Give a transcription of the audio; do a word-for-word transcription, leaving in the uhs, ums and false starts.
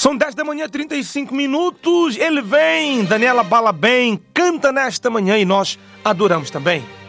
São dez da manhã, trinta e cinco minutos. Ele vem, Daniela Bala Bem, canta nesta manhã e nós adoramos também.